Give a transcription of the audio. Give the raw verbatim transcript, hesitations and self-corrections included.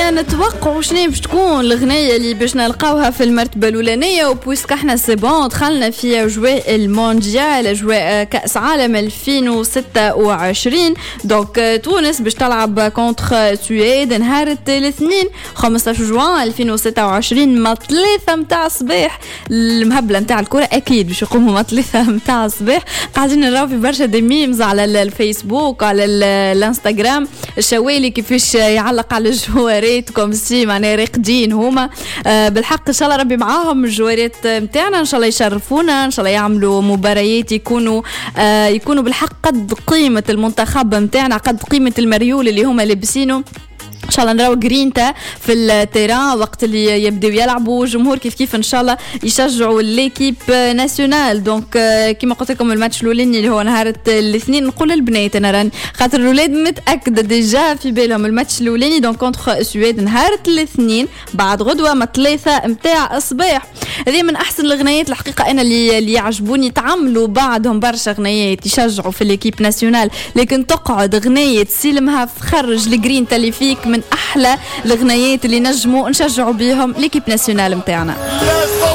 شويه نتوقعوا شنو باش تكون الغنيه اللي باش نلقاوها في المرتبه الاولانيه. وبويسك احنا سي بون دخلنا في اجواء المونديال اجواء كاس عالم ألفين وستة وعشرين. دونك تونس باش تلعب كونتر السويد نهار الاثنين خمسة عشر جوان ألفين وستة وعشرين ما ثلاثة متاع الصباح. المهبله متاع الكره اكيد باش يقوموا ما ثلاثة متاع الصباح. قاعدين نراو في برشا دي ميمز على الفيسبوك على الانستغرام الشوالي كيفاش يعلق على الجوارات كومسي معناها راقدين هما. أه بالحق ان شاء الله ربي معاهم الجوارات نتاعنا ان شاء الله يشرفونا ان شاء الله يعملوا مباريات يكونوا أه يكونوا بالحق قد قيمه المنتخب نتاعنا قد قيمه المريول اللي هما لابسينه. ان شاء الله نراو جرينتا في التيران وقت اللي يبداو يلعبوا الجمهور كيف كيف ان شاء الله يشجعوا ليكيب ناسيونال. دونك كما قلت لكم الماتش الاولاني اللي هو نهار الاثنين نقول للبنات انا راني خاطر الاولاد متاكده ديجا في بالهم الماتش الاولاني دونك كونتر السويد نهار الاثنين بعد غدوه ما ثلاثة متاع الصباح. هذه من احسن الغنيات الحقيقه انا اللي اللي يعجبوني. تعملوا بعدهم برشا غنيات يشجعوا في ليكيب ناسيونال لكن تقعد غنيه تسلمها خرج الجرينتا اللي فيك من احلى الغنيات اللي نجموا نشجعوا بيهم ليكيب ناسيونال متاعنا.